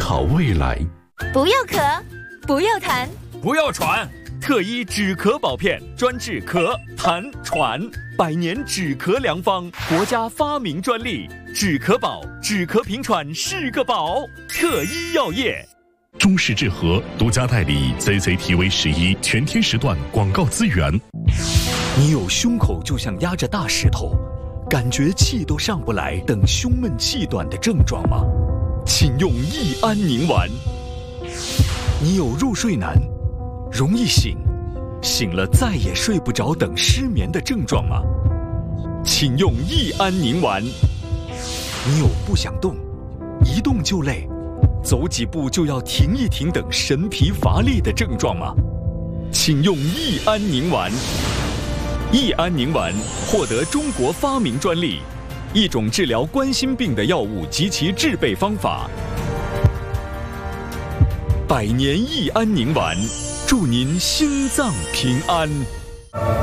好未来。 不要咳，不要痰， 不要喘，特医止咳保片，专治咳、痰、喘，100年止咳良方，国家发明专利，止咳宝，止咳平喘是个宝。特医药业。 中式治和独家代理 CCTV11全天时段广告资源。 你有胸口就像压着大石头，感觉气都上不来等胸闷气短的症状吗？请用益安宁丸。你有入睡难，容易醒，醒了再也睡不着等失眠的症状吗？请用益安宁丸。你有不想动，一动就累，走几步就要停一停等神疲乏力的症状吗？请用益安宁丸。益安宁丸获得中国发明专利，一种治疗冠心病的药物及其制备方法。100年益安宁丸，祝您心脏平安。